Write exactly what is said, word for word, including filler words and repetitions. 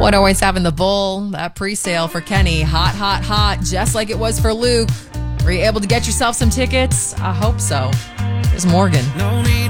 What always having the bull, that pre-sale for Kenny. Hot, hot, hot, just like it was for Luke. Were you able to get yourself some tickets? I hope so. There's Morgan. No need